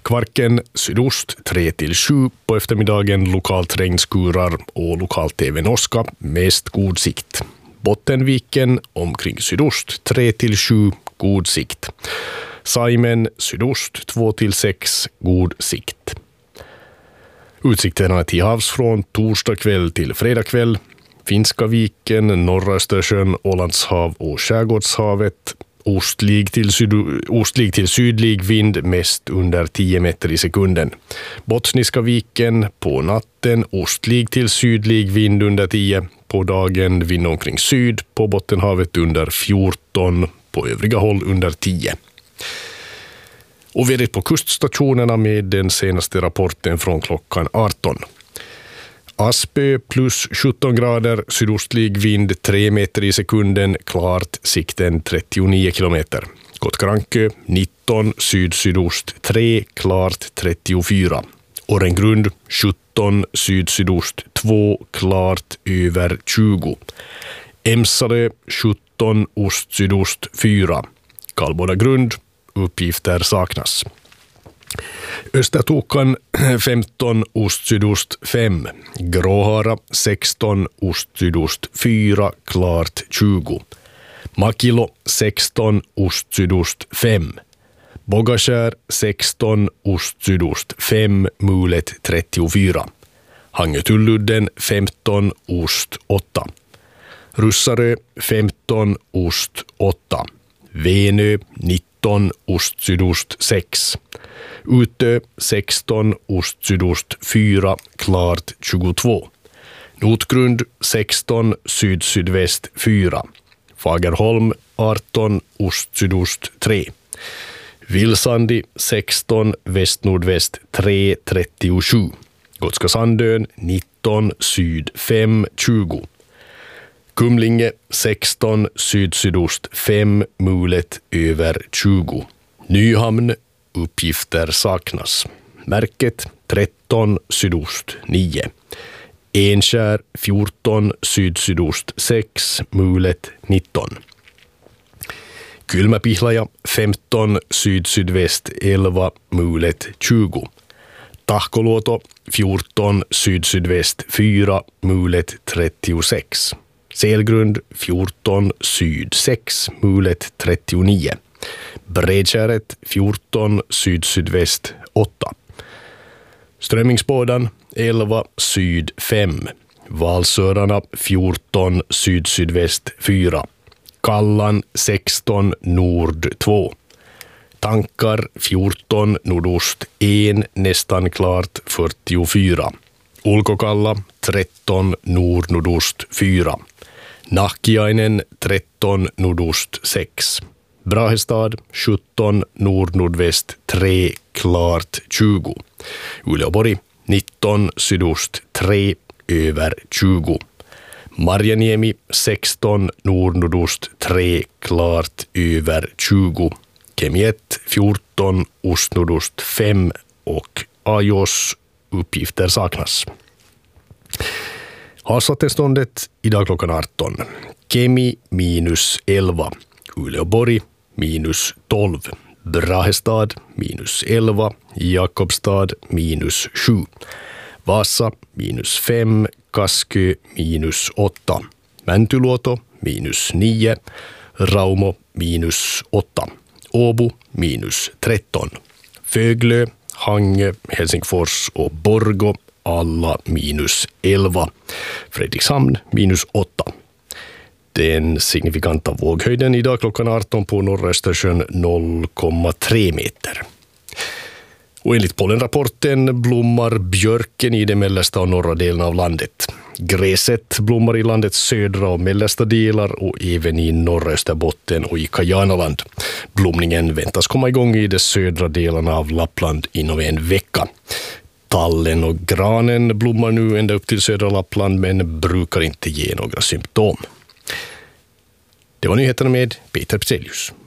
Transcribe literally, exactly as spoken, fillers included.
Kvarken sydost tre till sju på eftermiddagen, lokalt regnskurar och lokalt även åska, mest god sikt. Bottenviken omkring sydost tre till sju, god sikt. Saimen sydost två till sex, god sikt. Utsikterna till havs från torsdag kväll till fredag kväll. Finska viken, norra Östersjön, Ålandshav och Skärgårdshavet. Ostlig till, syd- ostlig till sydlig vind, mest under tio meter i sekunden. Bottniska viken på natten, ostlig till sydlig vind under tio. På dagen vind omkring syd, på Bottenhavet under fjorton, på övriga håll under tio. Och vädret på kuststationerna med den senaste rapporten från klockan arton. Aspö plus sjutton grader, sydostlig vind tre meter i sekunden, klart, sikten trettionio kilometer. Gotkrankö nitton, syd-sydost tre, klart trettiofyra. Årengrund sjutton, syd-sydost två, klart över tjugo. Emsalö sjutton, ost-sydost fyra. Kallbodagrund, uppgifter saknas. Östertokan femton, ost-sydost fem. Gråhara sexton, ost-sydost fyra, klart tjugo. Makilo sexton, ost-sydost fem. Bogaskär sexton, ost-sydost fem, mulet trettiofyra. Hangetulludden femton, ost åtta. Russarö femton, ost åtta. Venö nitton, ost-sydost sex. Utö sexton, ost-sydost fyra, klart tjugotvå. Notgrund sexton, syd-sydväst fyra. Fagerholm arton, ost-sydost tre. Vilsandi sexton, väst-nordväst tre, trettiosju. Gotska Sandön nitton, syd fem, tjugo. Kumlinge sexton, syd-sydost fem, mulet över tjugo. Nyhamn, uppgifter saknas. Märket tretton, sydost nio. Enskär fjorton, syd-sydost sex, mulet nitton. Kylmäpihlaja femton, syd-sydväst elva, mulet tjugo. Tahkoluoto fjorton, syd-sydväst fyra, mulet trettiosex. Selgrund fjorton, syd sex, mulet trettionio. Bredkäret fjorton, syd-sydväst åtta. Strömmingsbådan elva, syd fem. Valsörarna fjorton, syd-sydväst fyra. Kallan sexton, nord två. Tankar fjorton, nordost en, nästan klart fyrtiofyra. Ulkokalla tretton, nord-nordost fyra. Nahkiainen tretton, nordost sex. Brahestad sjutton, nord-nordväst tre, klart tjugo. Uleåborg nitton, sydost tre, över tjugo. Marjaniemi sexton, nord-nordost tre, klart över tjugo. Kemiet fjorton, ost-nordost fem och Ajos, uppgifter saknas. Havsvattenståndet idag klockan arton. Kemi minus elva. Uleåborg minus tolv. Brahestad minus elva. Jakobstad minus sju. Vasa minus fem. Kaskö minus åtta. Mäntyluoto minus nio. Raumo minus åtta. Åbo minus tretton. Föglö, Hangö, Helsingfors och Borgå alla minus elva. Fredrikshamn minus åtta. Den signifikanta våghöjden idag klockan arton på norra Östersjön noll komma tre meter. Och enligt pollenrapporten blommar björken i den mellersta och norra delen av landet. Gräset blommar i landets södra och mellersta delar och även i norra Österbotten och i Kajanaland. Blomningen väntas komma igång i de södra delarna av Lappland inom en vecka. Tallen och granen blommar nu ända upp till södra Lappland men brukar inte ge några symptom. Det var nyheterna med Peter Pselius.